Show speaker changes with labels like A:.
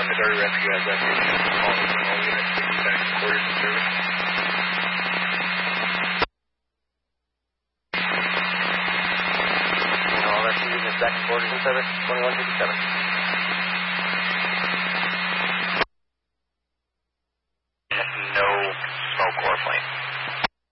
A: Missouri Rescue has that station. All units to be back to quarters in service. All rescue units back to quarters in service, 2157.